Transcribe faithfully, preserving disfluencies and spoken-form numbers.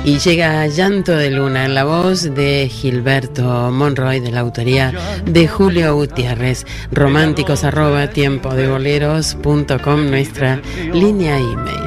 Y llega Llanto de Luna en la voz de Gilberto Monroy, de la autoría de Julio Gutiérrez. Románticos arroba tiempo de boleros punto com, nuestra línea email.